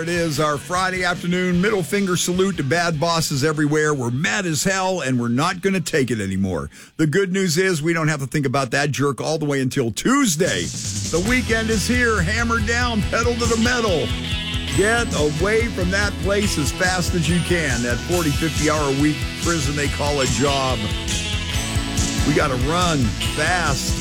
It is our Friday afternoon middle finger salute to bad bosses everywhere. We're mad as hell, and we're not going to take it anymore. The good news is we don't have to think about that jerk all the way until Tuesday. The weekend is here. Hammer down, pedal to the metal. Get away from that place as fast as you can. That 40, 50-hour-a-week prison they call a job. We got to run fast.